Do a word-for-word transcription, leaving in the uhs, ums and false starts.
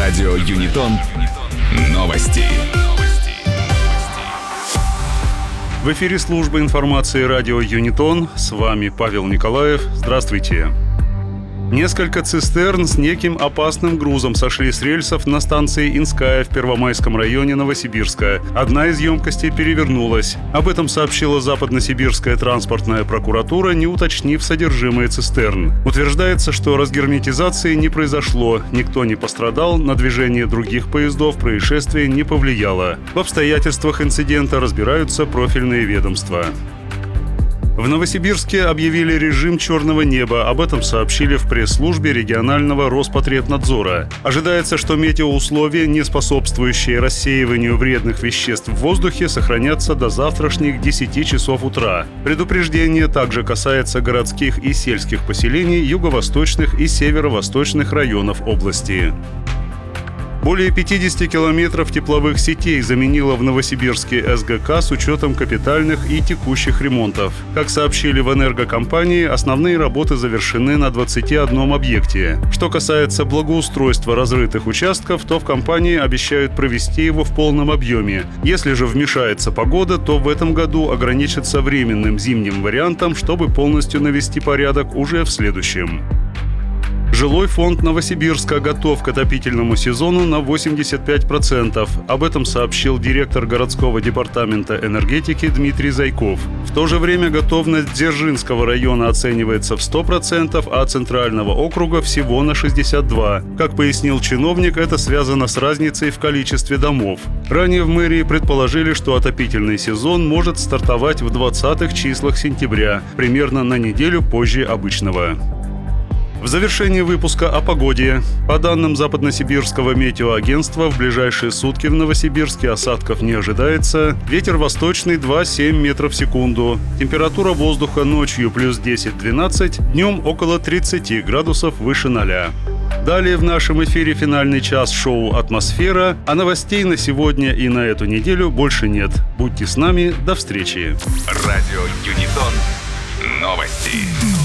Радио Юнитон. Новости. В эфире служба информации радио Юнитон. С вами Павел Николаев. Здравствуйте. Несколько цистерн с неким опасным грузом сошли с рельсов на станции Инская в Первомайском районе Новосибирска. Одна из емкостей перевернулась. Об этом сообщила Западносибирская транспортная прокуратура, не уточнив содержимое цистерн. Утверждается, что разгерметизации не произошло, никто не пострадал, на движение других поездов происшествие не повлияло. В обстоятельствах инцидента разбираются профильные ведомства. В Новосибирске объявили режим черного неба. Об этом сообщили в пресс-службе регионального Роспотребнадзора. Ожидается, что метеоусловия, не способствующие рассеиванию вредных веществ в воздухе, сохранятся до завтрашних десяти часов утра. Предупреждение также касается городских и сельских поселений юго-восточных и северо-восточных районов области. Более пятидесяти километров тепловых сетей заменила в Новосибирске СГК с учетом капитальных и текущих ремонтов. Как сообщили в энергокомпании, основные работы завершены на двадцати одном объекте. Что касается благоустройства разрытых участков, то в компании обещают провести его в полном объеме. Если же вмешается погода, то в этом году ограничится временным зимним вариантом, чтобы полностью навести порядок уже в следующем. Жилой фонд Новосибирска готов к отопительному сезону на восемьдесят пять процентов. Об этом сообщил директор городского департамента энергетики Дмитрий Зайков. В то же время готовность Дзержинского района оценивается в сто процентов, а Центрального округа всего на шестьдесят два процента. Как пояснил чиновник, это связано с разницей в количестве домов. Ранее в мэрии предположили, что отопительный сезон может стартовать в двадцатых числах сентября, примерно на неделю позже обычного. В завершении выпуска о погоде. По данным Западносибирского метеоагентства, в ближайшие сутки в Новосибирске осадков не ожидается. Ветер восточный два целых семь десятых метров в секунду. Температура воздуха ночью плюс десять-двенадцать, днем около тридцати градусов выше ноля. Далее в нашем эфире финальный час шоу «Атмосфера», а новостей на сегодня и на эту неделю больше нет. Будьте с нами, до встречи. Радио Юнитон. Новости.